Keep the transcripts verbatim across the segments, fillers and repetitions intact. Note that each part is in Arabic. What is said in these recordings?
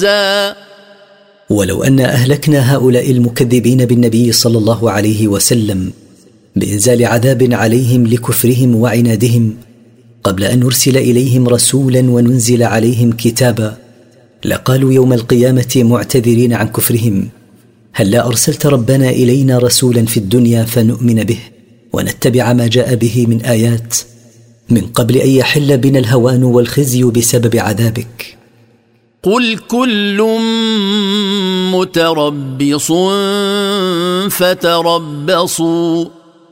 ولو أن أهلكنا هؤلاء المكذبين بالنبي صلى الله عليه وسلم بإنزال عذاب عليهم لكفرهم وعنادهم قبل أن نرسل إليهم رسولا وننزل عليهم كتابا، لقالوا يوم القيامة معتذرين عن كفرهم: هل لا أرسلت ربنا إلينا رسولا في الدنيا فنؤمن به ونتبع ما جاء به من آيات من قبل أن يحل بنا الهوان والخزي بسبب عذابك؟ قل كل متربص فتربصوا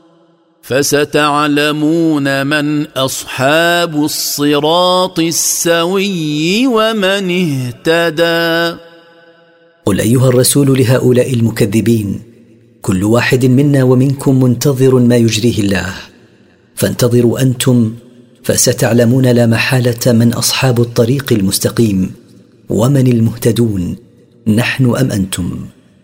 فستعلمون من أصحاب الصراط السوي ومن اهتدى. قل أيها الرسول لهؤلاء المكذبين: كل واحد منا ومنكم منتظر ما يجريه الله، فانتظروا أنتم فستعلمون لا محالة من أصحاب الطريق المستقيم ومن المهتدون، نحن أم أنتم.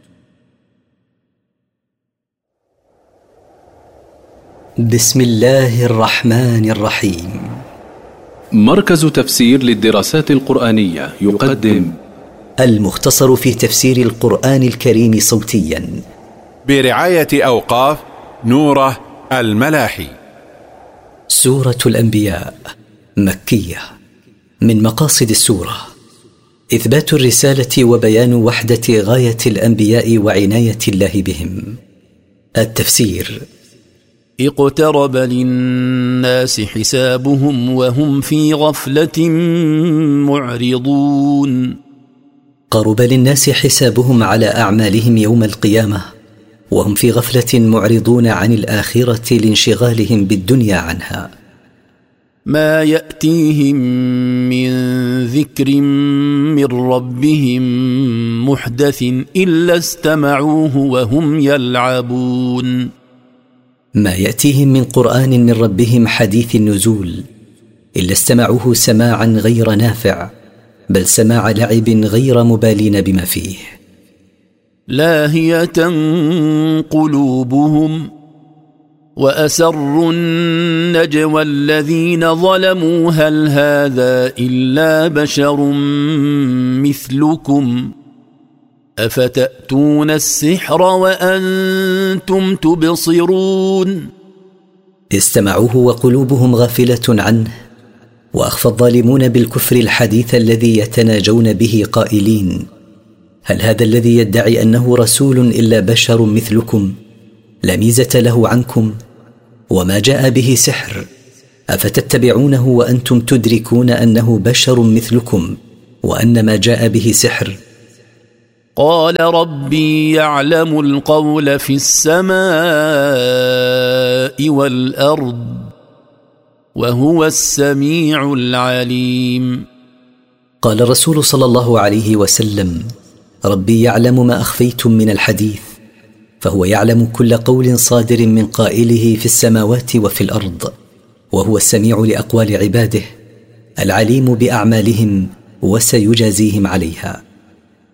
بسم الله الرحمن الرحيم. مركز تفسير للدراسات القرآنية يقدم المختصر في تفسير القرآن الكريم صوتيا برعاية أوقاف نوره الملاحي. سورة الأنبياء مكية. من مقاصد السورة إثبات الرسالة وبيان وحدة غاية الأنبياء وعناية الله بهم. التفسير: اقترب للناس حسابهم وهم في غفلة معرضون. قرب للناس حسابهم على أعمالهم يوم القيامة وهم في غفلة معرضون عن الآخرة لانشغالهم بالدنيا عنها. ما يأتيهم من ذكر من ربهم محدث إلا استمعوه وهم يلعبون. ما يأتيهم من قرآن من ربهم حديث النزول إلا استمعوه سماعا غير نافع، بل سماع لعب غير مبالين بما فيه. لاهية قلوبهم وأسروا النجوى الذين ظلموا هل هذا إلا بشر مثلكم أفتأتون السحر وأنتم تبصرون. استمعوه وقلوبهم غافلة عنه، وأخفى الظالمون بالكفر الحديث الذي يتناجون به قائلين: هل هذا الذي يدعي أنه رسول إلا بشر مثلكم لا ميزة له عنكم وما جاء به سحر، أفتتبعونه وأنتم تدركون أنه بشر مثلكم وأن ما جاء به سحر. قال ربي يعلم القول في السماء والأرض وهو السميع العليم. قال الرسول صلى الله عليه وسلم: ربي يعلم ما أخفيتم من الحديث، فهو يعلم كل قول صادر من قائله في السماوات وفي الأرض، وهو السميع لأقوال عباده العليم بأعمالهم وسيجازيهم عليها.